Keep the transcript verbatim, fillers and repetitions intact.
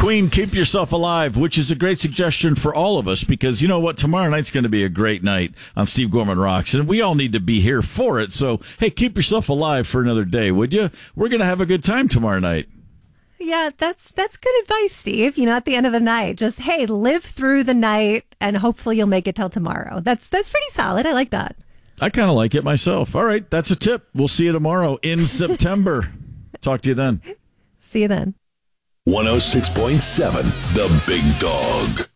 Queen, keep yourself alive, which is a great suggestion for all of us because you know what? Tomorrow night's going to be a great night on Steve Gorman Rocks, and we all need to be here for it. So, hey, keep yourself alive for another day, would you? We're going to have a good time tomorrow night. Yeah, that's that's good advice, Steve. You know, at the end of the night, just, hey, live through the night, and hopefully you'll make it till tomorrow. That's that's pretty solid. I like that. I kind of like it myself. All right, that's a tip. We'll see you tomorrow in September. Talk to you then. See you then. one oh six point seven, The Big Dog.